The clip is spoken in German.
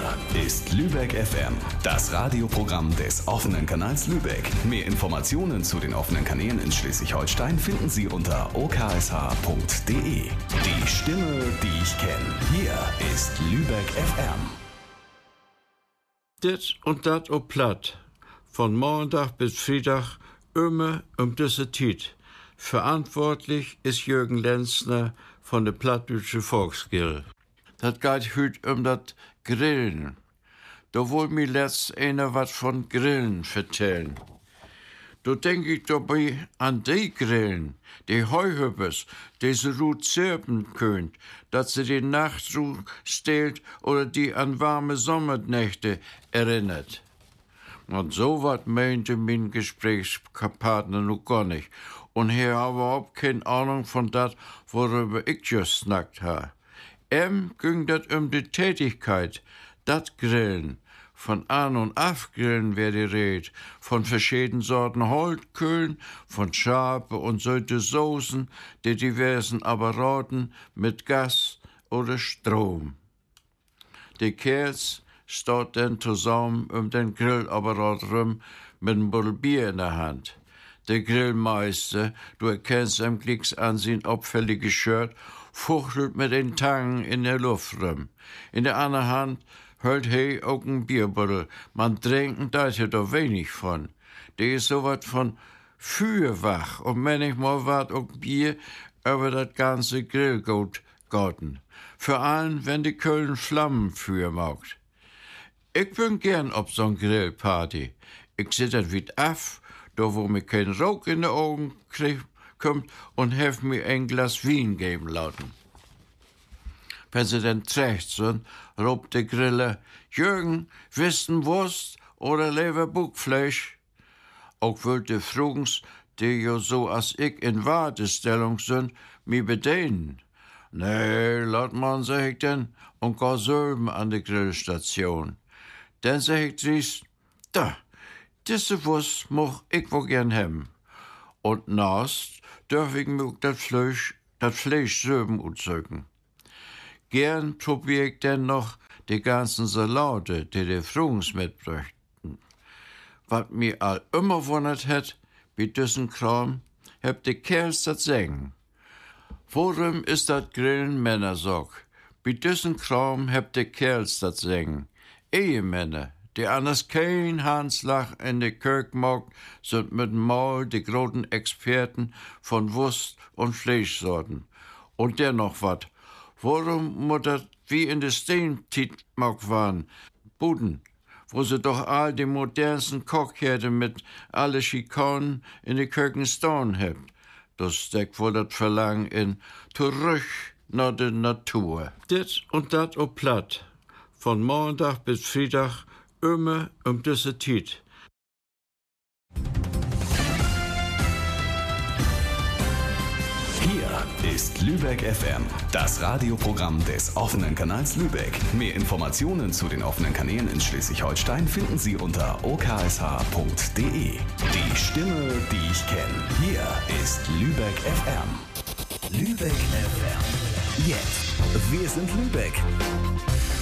Hier ist Lübeck FM, das Radioprogramm des offenen Kanals Lübeck. Mehr Informationen zu den offenen Kanälen in Schleswig-Holstein finden Sie unter oksh.de. Die Stimme, die ich kenne. Hier ist Lübeck FM. Dit und dat op Platt. Von Montag bis Freitag immer diese Zeit. Verantwortlich ist Jürgen Lenzner von der Plattdeutsche Volksgilde. Das geht heute das Grillen. Da wollte mir letzt einer was von Grillen vertellen. Da denk ich dabei an die Grillen, die Heuhüppers, die sie gut zirpen könnt, dass sie die Nachtruhe stehlt oder die an warme Sommernächte erinnert. Und so was meinte mein Gesprächspartner noch gar nicht. Und er hat überhaupt keine Ahnung von dat, worüber ich just snackt ha. Ging dat die Tätigkeit, dat Grillen. Von An- und Afgrillen wär die Red, von verschiedenen Sorten Holtkühlen, von scharfe und süße Soßen, die diversen Apparaten mit Gas oder Strom. Die Kerls steht dann zusammen den Grillapparat rum mit einem Buddel Bier in der Hand. Der Grillmeister, du erkennst am Klicks an sein auffälliges Shirt, fuchtelt mit den Tangen in der Luft rum. In der anderen Hand hält he auch ein Bierbuddel. Man trinken da ja doch wenig von. Der ist so wat von Fürwach und manchmal wat auch Bier über das ganze Grillgut gotten. Vor allem, wenn die Köln Flammen für macht. Ich bin gern ob so'n Grillparty. Ich sit dat wit af, da wo mir kein Rauch in de Augen kommt und hef mir ein Glas Wein geben lassen. Wenn sie dann trägt sind, robt der Griller, Jürgen, wissen Wurst oder lieber Buckfleisch? Auch wollte Frugens, die jo so als ich in Wartestellung sind, mi bedienen. Nee, laut man, sag ich denn, und gar Sölben an der Grillstation. Dann sag ich dries, da, diese Wurst moch ich wo gern hem. Und nast dürf ich mir dat Fleisch Sölben utzeugen. Gern probier ich denn noch die ganzen Salate, die Frugens mitbrächten. Was mir all immer wundert hat, bei diesen Kram, hab die Kerls dat sagen. Worum ist dat Grillen Männersorg? Bei diesen Kram hab die Kerls dat sagen. Ehemänner, die anders kein Handslag in de Kirk mag, sind mit Maul die großen Experten von Wurst und Fleischsorten. Und dennoch wat. Warum muss das wie in der Steintit mag waren? Buden, wo sie doch all die modernsten Kochherde mit alle Schikanen in die Kirchen stone habt. Das steckt wohl das Verlangen in zurück nach der Natur. Dit und dat op Platt. Von Montag bis Freitag immer diese Zeit. Hier ist Lübeck FM, das Radioprogramm des offenen Kanals Lübeck. Mehr Informationen zu den offenen Kanälen in Schleswig-Holstein finden Sie unter oksh.de. Die Stimme, die ich kenne. Hier ist Lübeck FM. Lübeck FM. Jetzt. Wir sind Lübeck.